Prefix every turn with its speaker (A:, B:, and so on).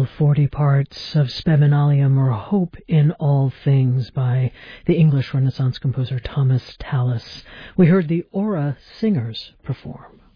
A: 40 parts of Speminalium, or Hope in All Things, by the English Renaissance composer Thomas Tallis. We heard the Aura Singers perform.